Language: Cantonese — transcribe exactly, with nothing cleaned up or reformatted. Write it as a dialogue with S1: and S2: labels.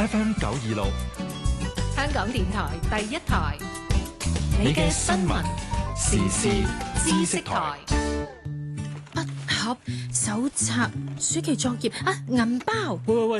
S1: F M 九二六，
S2: 香港電台第一台，
S1: 你嘅新聞時事知識台。
S3: 筆盒、手冊、暑期作業啊，銀包。
S4: 喂喂喂，